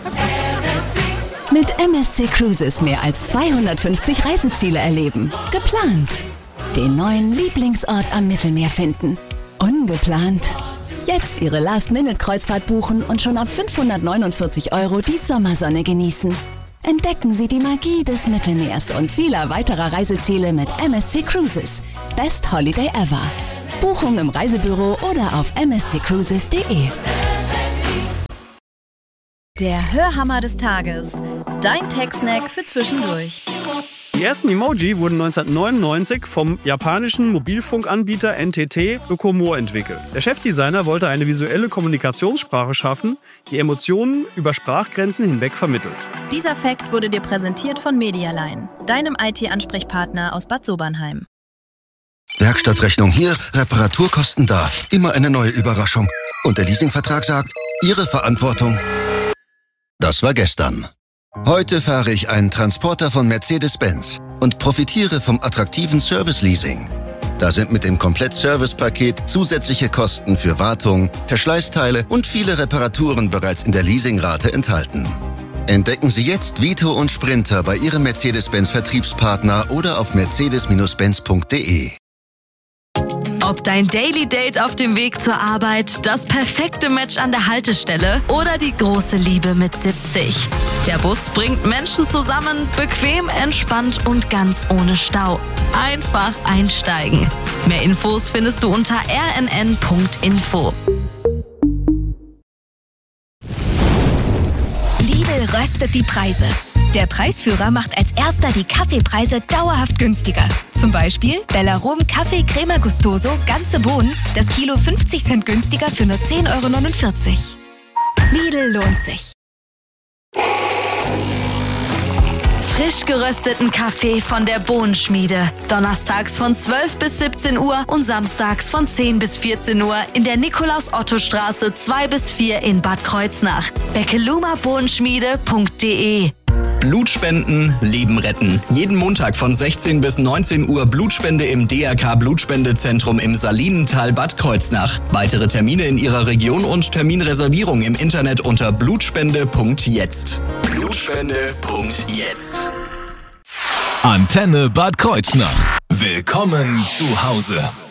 Mit MSC Cruises mehr als 250 Reiseziele erleben. Geplant. Den neuen Lieblingsort am Mittelmeer finden. Ungeplant. Jetzt Ihre Last-Minute-Kreuzfahrt buchen und schon ab 549 € die Sommersonne genießen. Entdecken Sie die Magie des Mittelmeers und vieler weiterer Reiseziele mit MSC Cruises. Best Holiday ever. Buchung im Reisebüro oder auf msccruises.de. Der Hörhammer des Tages. Dein Tech-Snack für zwischendurch. Die ersten Emoji wurden 1999 vom japanischen Mobilfunkanbieter NTT Docomo entwickelt. Der Chefdesigner wollte eine visuelle Kommunikationssprache schaffen, die Emotionen über Sprachgrenzen hinweg vermittelt. Dieser Fact wurde dir präsentiert von Medialine, deinem IT-Ansprechpartner aus Bad Sobernheim. Werkstattrechnung hier, Reparaturkosten da. Immer eine neue Überraschung. Und der Leasingvertrag sagt, Ihre Verantwortung. Das war gestern. Heute fahre ich einen Transporter von Mercedes-Benz und profitiere vom attraktiven Service-Leasing. Da sind mit dem Komplett-Service-Paket zusätzliche Kosten für Wartung, Verschleißteile und viele Reparaturen bereits in der Leasingrate enthalten. Entdecken Sie jetzt Vito und Sprinter bei Ihrem Mercedes-Benz-Vertriebspartner oder auf mercedes-benz.de. Ob dein Daily Date auf dem Weg zur Arbeit, das perfekte Match an der Haltestelle oder die große Liebe mit 70. Der Bus bringt Menschen zusammen, bequem, entspannt und ganz ohne Stau. Einfach einsteigen. Mehr Infos findest du unter rnn.info. Lidl röstet die Preise. Der Preisführer macht als erster die Kaffeepreise dauerhaft günstiger. Zum Beispiel Bellarom Kaffee Crema Gustoso, ganze Bohnen, das Kilo 50 Cent günstiger für nur 10,49 €. Lidl lohnt sich. Frisch gerösteten Kaffee von der Bohnenschmiede. Donnerstags von 12 bis 17 Uhr und samstags von 10 bis 14 Uhr in der Nikolaus-Otto-Straße 2 bis 4 in Bad Kreuznach. beckelumabohnenschmiede.de. Blutspenden, Leben retten. Jeden Montag von 16 bis 19 Uhr Blutspende im DRK Blutspendezentrum im Salinental Bad Kreuznach. Weitere Termine in Ihrer Region und Terminreservierung im Internet unter blutspende.jetzt. Blutspende.jetzt. Antenne Bad Kreuznach. Willkommen zu Hause.